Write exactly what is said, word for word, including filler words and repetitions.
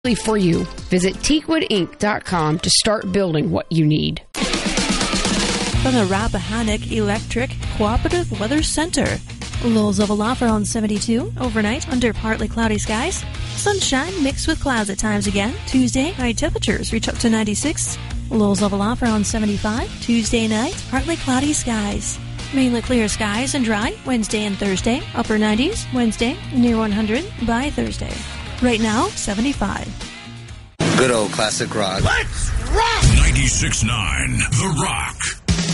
For you. Visit teakwood inc dot com to start building what you need. From the Rappahannock Electric Cooperative Weather Center. Lows of offer on seventy-two. Overnight under partly cloudy skies. Sunshine mixed with clouds at times again. Tuesday, high temperatures reach up to ninety-six. Lows of offer on seventy-five. Tuesday night, partly cloudy skies. Mainly clear skies and dry Wednesday and Thursday. Upper nineties. Wednesday, near one hundred by Thursday. Right now, seventy-five. Good old classic rock. Let's rock! ninety-six point nine The Rock.